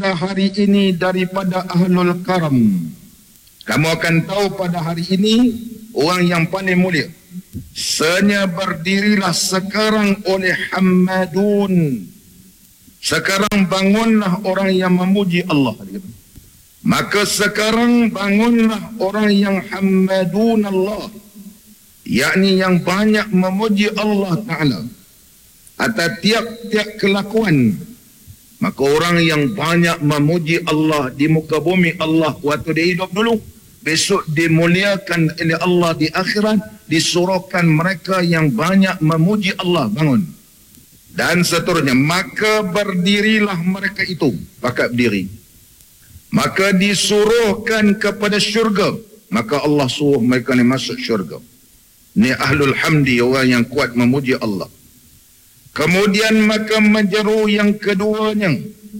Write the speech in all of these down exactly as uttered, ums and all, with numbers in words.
pada hari ini daripada ahlul karam. Kamu akan tahu pada hari ini orang yang paling mulia. Senya berdirilah sekarang oleh Hammadun. Sekarang bangunlah orang yang memuji Allah. Maka sekarang bangunlah orang yang Hammadun Allah, yakni yang banyak memuji Allah Ta'ala atas tiap-tiap kelakuan. Maka orang yang banyak memuji Allah di muka bumi Allah waktu dia hidup dulu, besok dimuliakan oleh Allah di akhirat, disuruhkan mereka yang banyak memuji Allah bangun. Dan seterusnya, maka berdirilah mereka itu, pakat berdiri. Maka disuruhkan kepada syurga, maka Allah suruh mereka ni masuk syurga. Ni ahlul hamdi, orang yang kuat memuji Allah. Kemudian maka menyeru yang keduanya,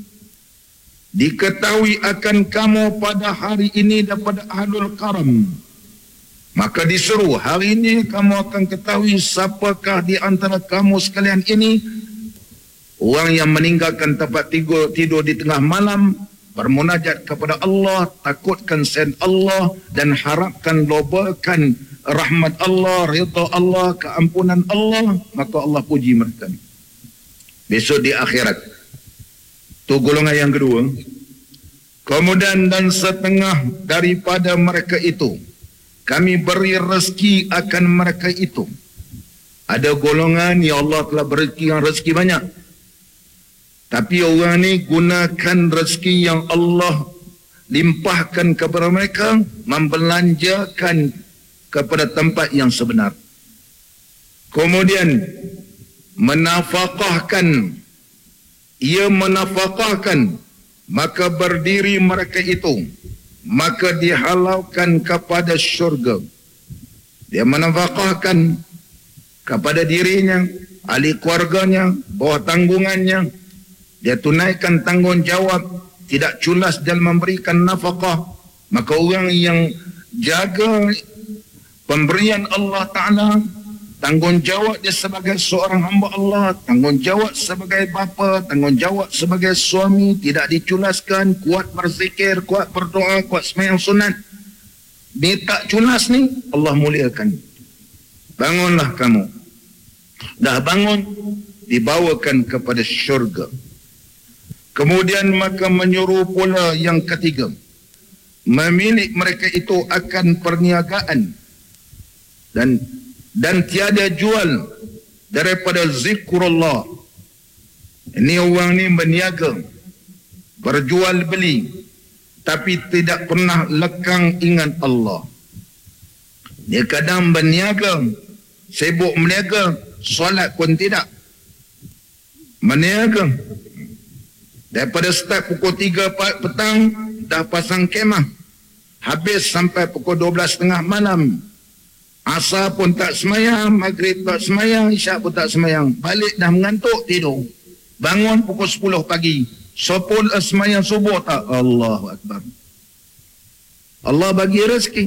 diketahui akan kamu pada hari ini daripada ahlul karam. Maka disuruh, hari ini kamu akan ketahui siapakah di antara kamu sekalian ini orang yang meninggalkan tempat tidur, tidur di tengah malam, bermunajat kepada Allah, takutkan sen Allah dan harapkan lobakan rahmat Allah, ridha Allah, keampunan Allah, maka Allah puji mereka. Besok di akhirat. Tu golongan yang kedua. Kemudian dan setengah daripada mereka itu kami beri rezeki akan mereka itu. Ada golongan ya Allah telah beri rezeki banyak, tapi orang ni gunakan rezeki yang Allah limpahkan kepada mereka, membelanjakan kepada tempat yang sebenar. Kemudian menafkahkan, ia menafkahkan, maka berdiri mereka itu, maka dihalaukan kepada syurga. Dia menafkahkan kepada dirinya, ahli keluarganya, bawah tanggungannya. Dia tunaikan tanggungjawab, tidak culas dalam memberikan nafkah. Maka orang yang jaga pemberian Allah Ta'ala, tanggungjawab dia sebagai seorang hamba Allah, tanggungjawab sebagai bapa, tanggungjawab sebagai suami, tidak diculaskan, kuat berzikir, kuat berdoa, kuat sembahyang sunat. Dia tak culas ni, Allah muliakan. Bangunlah kamu. Dah bangun, dibawakan kepada syurga. Kemudian maka menyuruh pula yang ketiga, memilik mereka itu akan perniagaan dan dan tiada jual daripada zikrullah. Ini orang ni berniaga, berjual beli, tapi tidak pernah lekang ingat Allah. Dia kadang berniaga, sibuk berniaga, solat pun tidak. Berniaga daripada start pukul tiga petang dah pasang kemah, habis sampai pukul dua belas tiga puluh malam. Asar pun tak semayang, maghrib tak semayang, isyak pun tak semayang. Balik dah mengantuk, tidur. Bangun pukul sepuluh pagi. Sopul semayang subuh tak? Allahu Akbar. Allah bagi rezeki.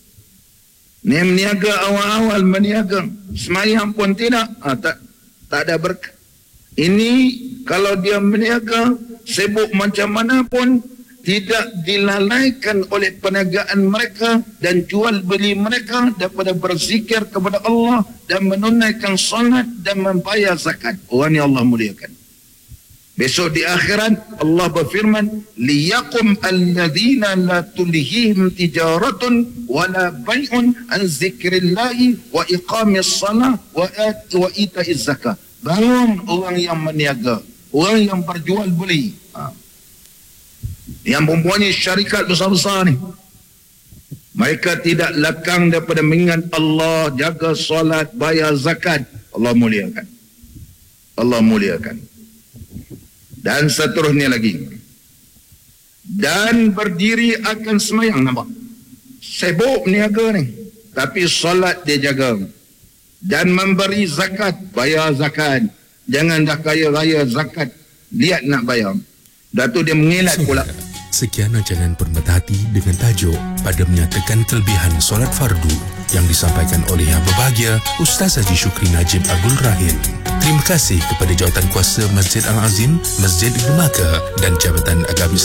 Ni meniaga awal-awal meniaga. Semayang pun tidak. Ha, tak, tak ada berkah. Ini kalau dia meniaga, sibuk macam mana pun, tidak dilalaikan oleh perniagaan mereka dan jual beli mereka daripada berzikir kepada Allah dan menunaikan salat dan membayar zakat. Orang yang Allah muliakan. Besok di akhirat Allah berfirman, liyaqum alladhina la tulhihim tijaratun wala bai'un an zikrillahi wa iqamis salah wa wa ita'iz zakah. Bangun orang yang meniaga, orang yang berjual beli, ha, yang mempunyai syarikat besar-besar ni, mereka tidak lekang daripada mengingat Allah, jaga solat, bayar zakat. Allah muliakan. Allah muliakan. Dan seterusnya lagi. Dan berdiri akan semayang, nampak? Sibuk niaga ni, tapi solat dia jaga. Dan memberi zakat, bayar zakat. Jangan dah kaya raya zakat, lihat nak bayar. Dah tu dia mengelat pula. Sekian rancangan Permata Hati dengan tajuk pada menyatakan kelebihan solat fardu yang disampaikan oleh Yang Berbahagia Ustaz Haji Shukri Najib Abdul Rahim. Terima kasih kepada Jawatankuasa Masjid Al-Azim, Masjid Ibn Malaka dan Jabatan Agama